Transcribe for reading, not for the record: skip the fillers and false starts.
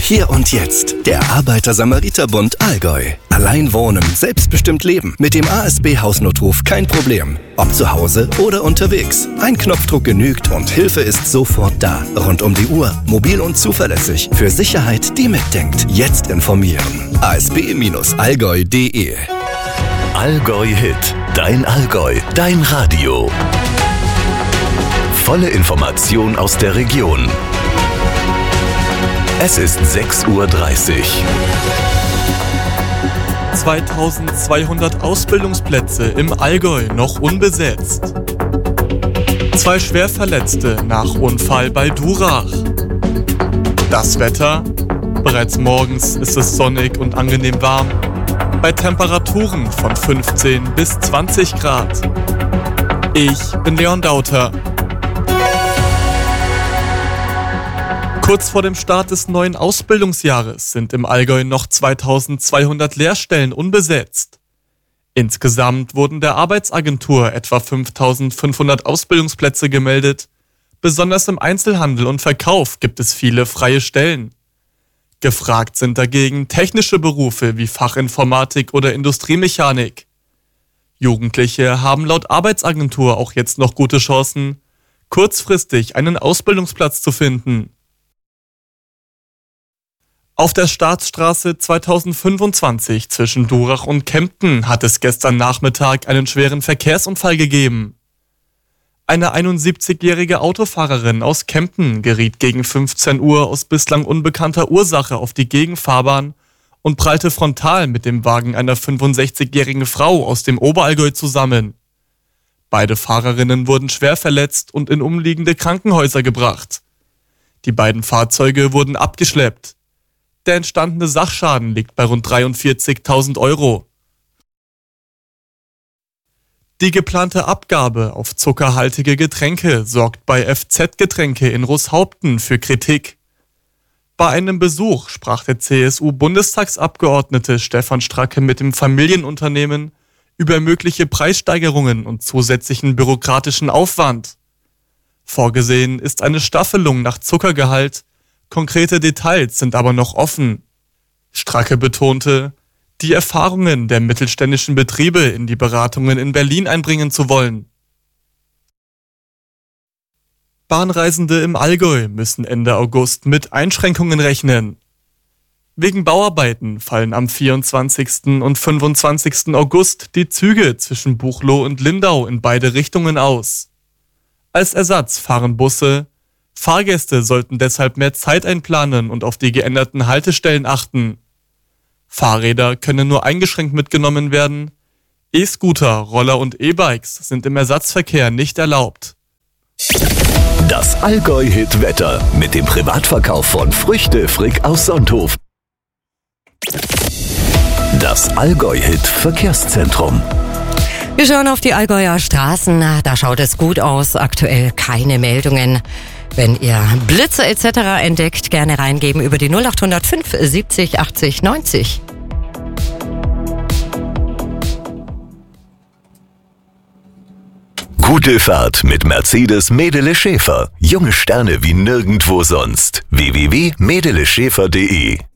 Hier und jetzt. Der Arbeiter-Samariter-Bund Allgäu. Allein wohnen, selbstbestimmt leben. Mit dem ASB-Hausnotruf kein Problem. Ob zu Hause oder unterwegs. Ein Knopfdruck genügt und Hilfe ist sofort da. Rund um die Uhr, mobil und zuverlässig. Für Sicherheit, die mitdenkt. Jetzt informieren. asb-allgäu.de. Allgäu Hit. Dein Allgäu. Dein Radio. Volle Information aus der Region. Es ist 6:30 Uhr. 2200 Ausbildungsplätze im Allgäu noch unbesetzt. 2 Schwerverletzte nach Unfall bei Durach. Das Wetter? Bereits morgens ist es sonnig und angenehm warm. Bei Temperaturen von 15 bis 20 Grad. Ich bin Leon Dauter. Kurz vor dem Start des neuen Ausbildungsjahres sind im Allgäu noch 2200 Lehrstellen unbesetzt. Insgesamt wurden der Arbeitsagentur etwa 5500 Ausbildungsplätze gemeldet. Besonders im Einzelhandel und Verkauf gibt es viele freie Stellen. Gefragt sind dagegen technische Berufe wie Fachinformatik oder Industriemechanik. Jugendliche haben laut Arbeitsagentur auch jetzt noch gute Chancen, kurzfristig einen Ausbildungsplatz zu finden. Auf der Staatsstraße 2025 zwischen Durach und Kempten hat es gestern Nachmittag einen schweren Verkehrsunfall gegeben. Eine 71-jährige Autofahrerin aus Kempten geriet gegen 15 Uhr aus bislang unbekannter Ursache auf die Gegenfahrbahn und prallte frontal mit dem Wagen einer 65-jährigen Frau aus dem Oberallgäu zusammen. Beide Fahrerinnen wurden schwer verletzt und in umliegende Krankenhäuser gebracht. Die beiden Fahrzeuge wurden abgeschleppt. Der entstandene Sachschaden liegt bei rund 43.000 Euro. Die geplante Abgabe auf zuckerhaltige Getränke sorgt bei FZ Getränke in Roßhaupten für Kritik. Bei einem Besuch sprach der CSU-Bundestagsabgeordnete Stefan Stracke mit dem Familienunternehmen über mögliche Preissteigerungen und zusätzlichen bürokratischen Aufwand. Vorgesehen ist eine Staffelung nach Zuckergehalt. Konkrete Details sind aber noch offen. Stracke betonte, die Erfahrungen der mittelständischen Betriebe in die Beratungen in Berlin einbringen zu wollen. Bahnreisende im Allgäu müssen Ende August mit Einschränkungen rechnen. Wegen Bauarbeiten fallen am 24. und 25. August die Züge zwischen Buchloe und Lindau in beide Richtungen aus. Als Ersatz fahren Busse. Fahrgäste sollten deshalb mehr Zeit einplanen und auf die geänderten Haltestellen achten. Fahrräder können nur eingeschränkt mitgenommen werden. E-Scooter, Roller und E-Bikes sind im Ersatzverkehr nicht erlaubt. Das Allgäu-Hit-Wetter mit dem Privatverkauf von Früchte Frick aus Sonthof. Das Allgäu-Hit-Verkehrszentrum. Wir schauen auf die Allgäuer Straßen. Da schaut es gut aus. Aktuell keine Meldungen. Wenn ihr Blitze etc. entdeckt, gerne reingeben über die 0805 70 80 90. Gute Fahrt mit Mercedes Medele Schäfer. Junge Sterne wie nirgendwo sonst. www.medeleschäfer.de